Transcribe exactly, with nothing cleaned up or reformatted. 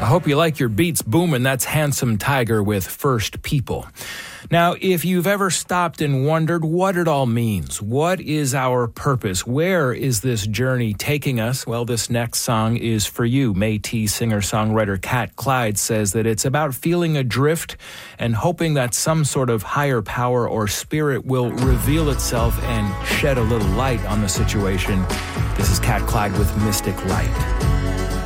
I hope you like your beats booming. That's Handsome Tiger with First People. Now, if you've ever stopped and wondered what it all means, what is our purpose? Where is this journey taking us? Well, this next song is for you. Métis singer-songwriter Kat Clyde says that it's about feeling adrift and hoping that some sort of higher power or spirit will reveal itself and shed a little light on the situation. This is Kat Clyde with Mystic Light.